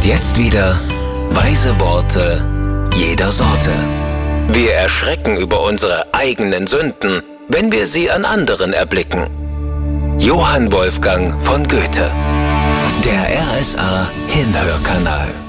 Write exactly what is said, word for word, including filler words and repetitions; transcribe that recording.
jetzt wieder weise Worte jeder Sorte. Wir erschrecken über unsere eigenen Sünden, wenn wir sie an anderen erblicken. Johann Wolfgang von Goethe. Der R S A Hinhörkanal.